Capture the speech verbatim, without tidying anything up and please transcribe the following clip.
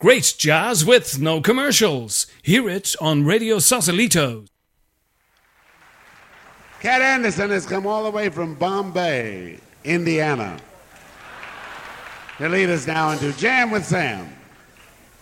Great jazz with no commercials. Hear it on Radio Sausalito. Cat Anderson has come all the way from Bombay, Indiana, to lead us now into Jam with Sam.